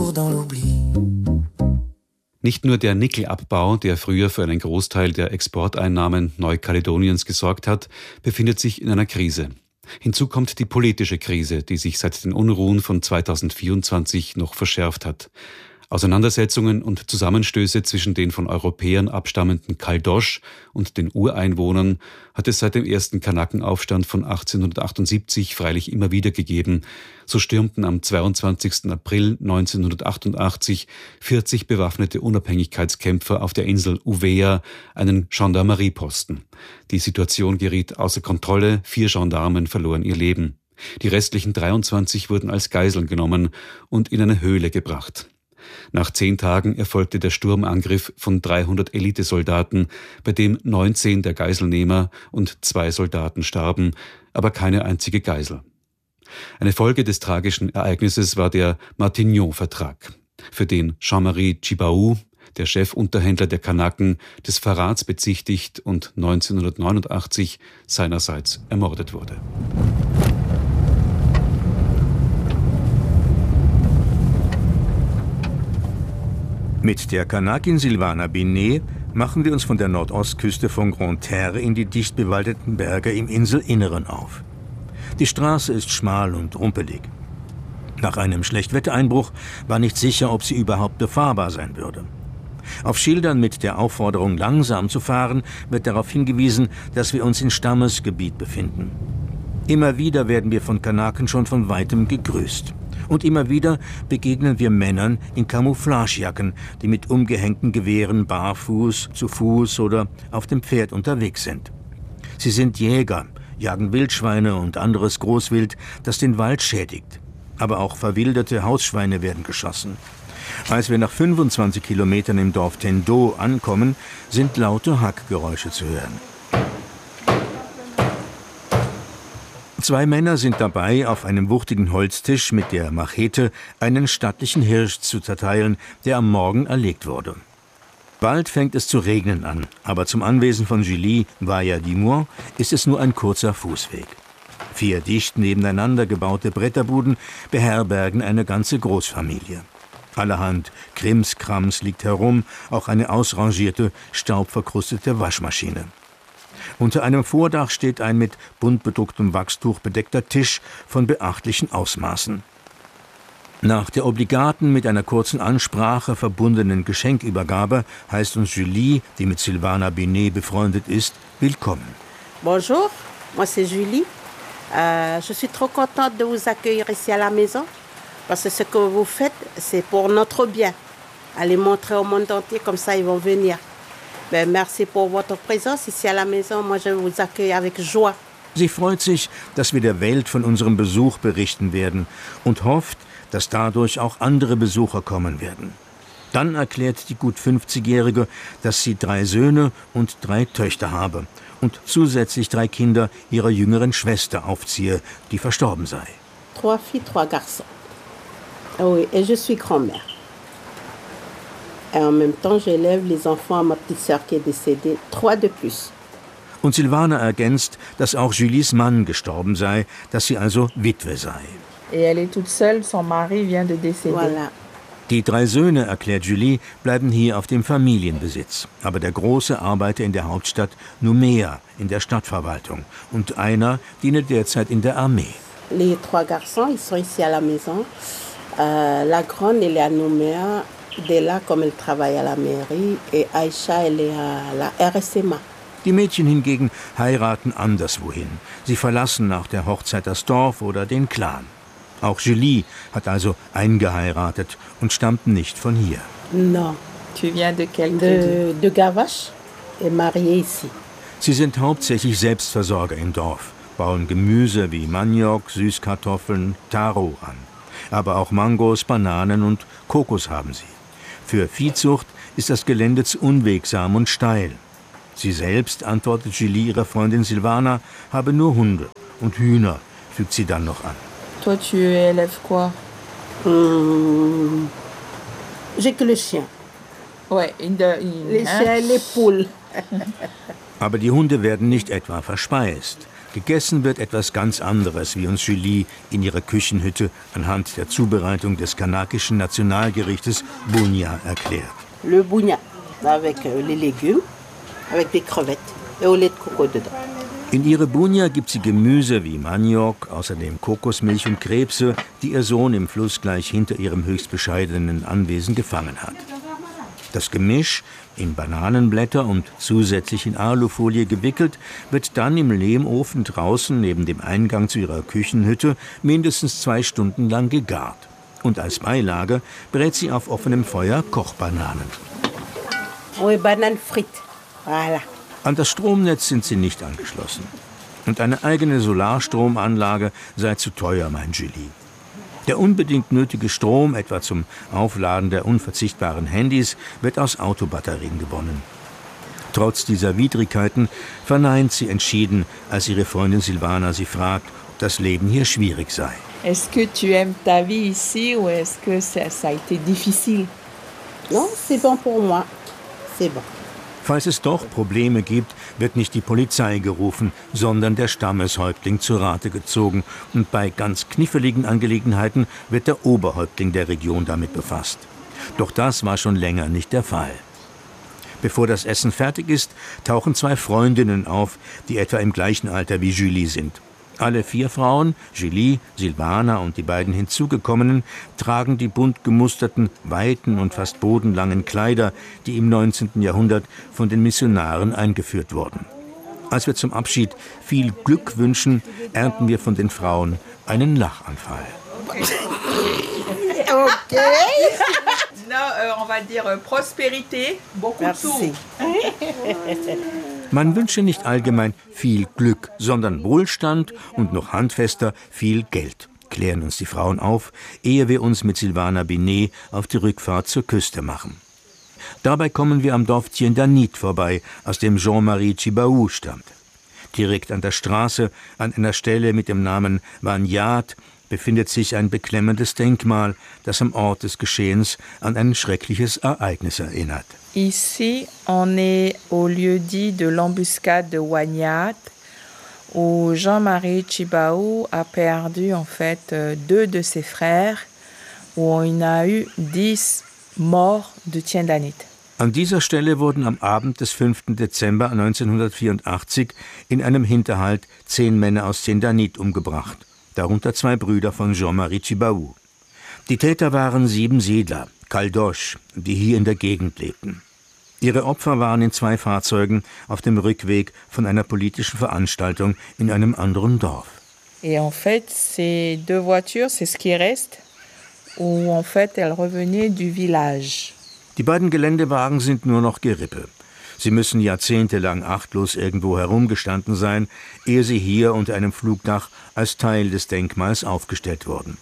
jour dans l'oubli. Nicht nur der Nickelabbau, der früher für einen Großteil der Exporteinnahmen Neukaledoniens gesorgt hat, befindet sich in einer Krise. Hinzu kommt die politische Krise, die sich seit den Unruhen von 2024 noch verschärft hat. Auseinandersetzungen und Zusammenstöße zwischen den von Europäern abstammenden Caldoche und den Ureinwohnern hat es seit dem ersten Kanakenaufstand von 1878 freilich immer wieder gegeben. So stürmten am 22. April 1988 40 bewaffnete Unabhängigkeitskämpfer auf der Insel Uvea einen Gendarmerieposten. Die Situation geriet außer Kontrolle, 4 Gendarmen verloren ihr Leben. Die restlichen 23 wurden als Geiseln genommen und in eine Höhle gebracht. Nach 10 Tagen erfolgte der Sturmangriff von 300 Elitesoldaten, bei dem 19 der Geiselnehmer und 2 Soldaten starben, aber keine einzige Geisel. Eine Folge des tragischen Ereignisses war der Matignon-Vertrag, für den Jean-Marie Tjibaou, der Chefunterhändler der Kanaken, des Verrats bezichtigt und 1989 seinerseits ermordet wurde. Mit der Kanakin Silvana Binet machen wir uns von der Nordostküste von Grande Terre in die dicht bewaldeten Berge im Inselinneren auf. Die Straße ist schmal und rumpelig. Nach einem Schlechtwettereinbruch war nicht sicher, ob sie überhaupt befahrbar sein würde. Auf Schildern mit der Aufforderung, langsam zu fahren, wird darauf hingewiesen, dass wir uns in Stammesgebiet befinden. Immer wieder werden wir von Kanaken schon von weitem gegrüßt. Und immer wieder begegnen wir Männern in Camouflagejacken, die mit umgehängten Gewehren barfuß, zu Fuß oder auf dem Pferd unterwegs sind. Sie sind Jäger, jagen Wildschweine und anderes Großwild, das den Wald schädigt. Aber auch verwilderte Hausschweine werden geschossen. Als wir nach 25 Kilometern im Dorf Tendo ankommen, sind laute Hackgeräusche zu hören. 2 Männer sind dabei, auf einem wuchtigen Holztisch mit der Machete einen stattlichen Hirsch zu zerteilen, der am Morgen erlegt wurde. Bald fängt es zu regnen an, aber zum Anwesen von Julie Vaillant-Dumont ist es nur ein kurzer Fußweg. 4 dicht nebeneinander gebaute Bretterbuden beherbergen eine ganze Großfamilie. Allerhand Krimskrams liegt herum, auch eine ausrangierte, staubverkrustete Waschmaschine. Unter einem Vordach steht ein mit bunt bedrucktem Wachstuch bedeckter Tisch von beachtlichen Ausmaßen. Nach der obligaten, mit einer kurzen Ansprache verbundenen Geschenkübergabe heißt uns Julie, die mit Silvana Binet befreundet ist, willkommen. Bonjour, moi c'est Julie. Je suis trop contente de vous accueillir ici à la maison parce que ce que vous faites, c'est pour notre bien. Allez montrer au monde entier, comme ça ils vont venir. Merci pour votre présence ici à la maison. Moi, je vous accueille avec joie. Sie freut sich, dass wir der Welt von unserem Besuch berichten werden und hofft, dass dadurch auch andere Besucher kommen werden. Dann erklärt die gut 50-Jährige, dass sie 3 Söhne und 3 Töchter habe und zusätzlich 3 Kinder ihrer jüngeren Schwester aufziehe, die verstorben sei. 3 filles, 3 garçons. Oui, et je suis grand-mère. Et en même temps, j'élève les enfants à ma petite sœur qui est décédée, 3 de plus. Und Silvana ergänzt, dass auch Julies Mann gestorben sei, dass sie also Witwe sei. Et elle est toute seule, son mari vient de décéder. Voilà. Die 3 Söhne, erklärt Julie, bleiben hier auf dem Familienbesitz. Aber der Große arbeite in der Hauptstadt Nouméa, in der Stadtverwaltung. Und einer diene derzeit in der Armee. Les 3 garçons, ils sont ici à la maison. La grande, elle est à Nouméa. Della, comme elle travaille à la mairie. Et Aïcha, elle est à la RSMA. Die Mädchen hingegen heiraten anderswohin. Sie verlassen nach der Hochzeit das Dorf oder den Clan. Auch Julie hat also eingeheiratet und stammt nicht von hier. Non. Tu viens de quel pays? De Gavache et mariée ici. Sie sind hauptsächlich Selbstversorger im Dorf, bauen Gemüse wie Maniok, Süßkartoffeln, Taro an. Aber auch Mangos, Bananen und Kokos haben sie. Für Viehzucht ist das Gelände zu unwegsam und steil. Sie selbst, antwortet Julie ihrer Freundin Silvana, habe nur Hunde und Hühner, fügt sie dann noch an. Toi, tu élèves quoi? J'ai que le chien. Ouais, les chiens et les poules. Aber die Hunde werden nicht etwa verspeist. Gegessen wird etwas ganz anderes, wie uns Julie in ihrer Küchenhütte anhand der Zubereitung des kanakischen Nationalgerichtes Bunya erklärt. Le bunya, avec les légumes, avec des crevettes et au lait de coco dedans. In ihre Bunya gibt sie Gemüse wie Maniok, außerdem Kokosmilch und Krebse, die ihr Sohn im Fluss gleich hinter ihrem höchst bescheidenen Anwesen gefangen hat. Das Gemisch, in Bananenblätter und zusätzlich in Alufolie gewickelt, wird dann im Lehmofen draußen neben dem Eingang zu ihrer Küchenhütte mindestens 2 Stunden lang gegart. Und als Beilage brät sie auf offenem Feuer Kochbananen. Oui, bananes frites. Voilà. An das Stromnetz sind sie nicht angeschlossen. Und eine eigene Solarstromanlage sei zu teuer, meint Julie. Der unbedingt nötige Strom, etwa zum Aufladen der unverzichtbaren Handys, wird aus Autobatterien gewonnen. Trotz dieser Widrigkeiten verneint sie entschieden, als ihre Freundin Silvana sie fragt, ob das Leben hier schwierig sei. Est-ce que tu aimes ta vie ici ou est-ce que ça a été difficile? Non, c'est bon pour moi. C'est bon. Falls es doch Probleme gibt, wird nicht die Polizei gerufen, sondern der Stammeshäuptling zu Rate gezogen. Und bei ganz kniffligen Angelegenheiten wird der Oberhäuptling der Region damit befasst. Doch das war schon länger nicht der Fall. Bevor das Essen fertig ist, tauchen 2 Freundinnen auf, die etwa im gleichen Alter wie Julie sind. Alle 4 Frauen, Julie, Silvana und die beiden hinzugekommenen, tragen die bunt gemusterten, weiten und fast bodenlangen Kleider, die im 19. Jahrhundert von den Missionaren eingeführt wurden. Als wir zum Abschied viel Glück wünschen, ernten wir von den Frauen einen Lachanfall. Okay. Non, on va dire Prospérité, beaucoup de sous. Merci. Man wünsche nicht allgemein viel Glück, sondern Wohlstand und noch handfester viel Geld, klären uns die Frauen auf, ehe wir uns mit Silvana Binet auf die Rückfahrt zur Küste machen. Dabei kommen wir am Dorf Tiendanit vorbei, aus dem Jean-Marie Tjibaou stammt. Direkt an der Straße, an einer Stelle mit dem Namen Vanyat, befindet sich ein beklemmendes Denkmal, das am Ort des Geschehens an ein schreckliches Ereignis erinnert. Ici, on est au lieu-dit de l'embuscade de Wagnat, où Jean-Marie Tjibaou a perdu en fait 2 de ses frères, où il y a eu 10 morts de Tiendanit. An dieser Stelle wurden am Abend des 5. Dezember 1984 in einem Hinterhalt 10 Männer aus Tiendanit umgebracht, darunter 2 Brüder von Jean-Marie Tjibaou. Die Täter waren 7 Siedler, Caldoches, die hier in der Gegend lebten. Ihre Opfer waren in 2 Fahrzeugen auf dem Rückweg von einer politischen Veranstaltung in einem anderen Dorf. Et en fait, ces 2 voitures, c'est ce qui reste, où en fait elles revenaient du village. Die beiden Geländewagen sind nur noch Gerippe. Sie müssen jahrzehntelang achtlos irgendwo herumgestanden sein, ehe sie hier unter einem Flugdach als Teil des Denkmals aufgestellt wurden.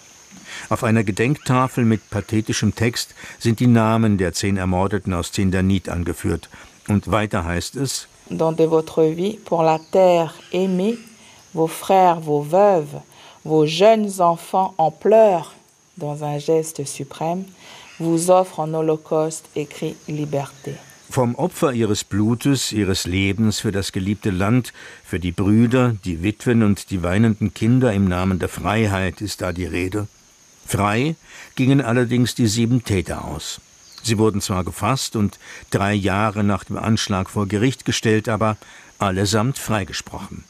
Auf einer Gedenktafel mit pathetischem Text sind die Namen der 10 Ermordeten aus Tiendanit angeführt. Und weiter heißt es: Dans de votre vie, pour la terre aimée, vos frères, vos veuves, vos jeunes enfants en pleurs, dans un geste suprême, vous offrent en holocauste écrit liberté. Vom Opfer ihres Blutes, ihres Lebens für das geliebte Land, für die Brüder, die Witwen und die weinenden Kinder im Namen der Freiheit ist da die Rede. Frei gingen allerdings die 7 Täter aus. Sie wurden zwar gefasst und 3 Jahre nach dem Anschlag vor Gericht gestellt, aber allesamt freigesprochen.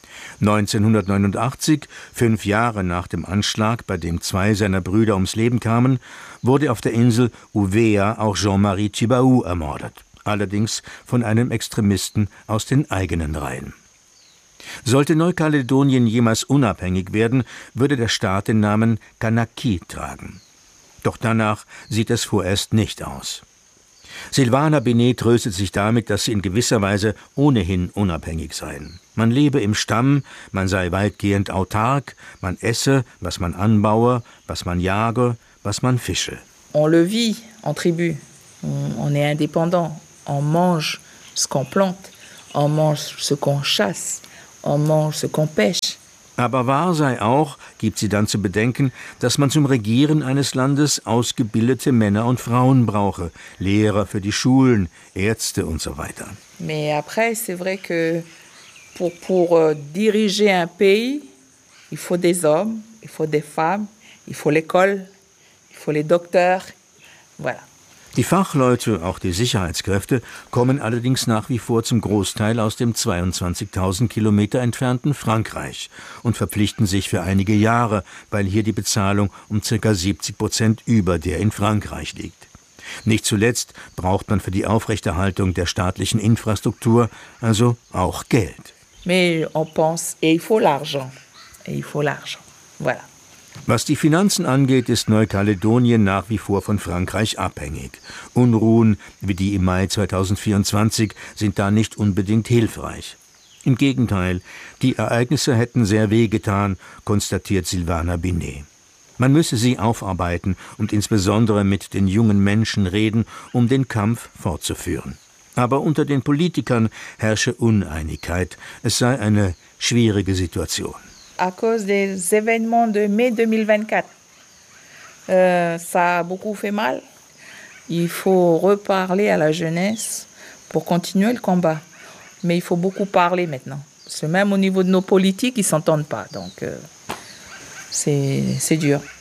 1989, 5 Jahre nach dem Anschlag, bei dem 2 seiner Brüder ums Leben kamen, wurde auf der Insel Ouvéa auch Jean-Marie Tjibaou ermordet, allerdings von einem Extremisten aus den eigenen Reihen. Sollte Neukaledonien jemals unabhängig werden, würde der Staat den Namen Kanaki tragen. Doch danach sieht es vorerst nicht aus. Silvana Binet tröstet sich damit, dass sie in gewisser Weise ohnehin unabhängig seien. Man lebe im Stamm, man sei weitgehend autark, man esse, was man anbaue, was man jage, was man fische. On le vit en tribu, on est indépendant, on mange ce qu'on plante, on mange ce qu'on chasse, on mange ce qu'on pêche. Aber wahr sei auch, gibt sie dann zu bedenken, dass man zum Regieren eines Landes ausgebildete Männer und Frauen brauche, Lehrer für die Schulen, Ärzte und so weiter. Mais après, c'est vrai que Pour diriger un pays, il faut des hommes, il faut des femmes, il faut l'école, il faut les docteurs. Voilà. Die Fachleute, auch die Sicherheitskräfte, kommen allerdings nach wie vor zum Großteil aus dem 22.000 Kilometer entfernten Frankreich und verpflichten sich für einige Jahre, weil hier die Bezahlung um ca. 70% über der in Frankreich liegt. Nicht zuletzt braucht man für die Aufrechterhaltung der staatlichen Infrastruktur also auch Geld. Mais on pense, et il faut l'argent. Et il faut l'argent. Voilà. Was die Finanzen angeht, ist Neukaledonien nach wie vor von Frankreich abhängig. Unruhen wie die im Mai 2024 sind da nicht unbedingt hilfreich. Im Gegenteil, die Ereignisse hätten sehr wehgetan, konstatiert Silvana Binet. Man müsse sie aufarbeiten und insbesondere mit den jungen Menschen reden, um den Kampf fortzuführen. Aber unter den Politikern herrsche Uneinigkeit. Es sei eine schwierige Situation. À cause des événements de mai 2024, ça a beaucoup fait mal. Il faut reparler à la jeunesse pour continuer le combat. Mais il faut beaucoup parler maintenant. Parce que même au niveau de nos politiques, ils ne s'entendent pas. Donc, c'est dur.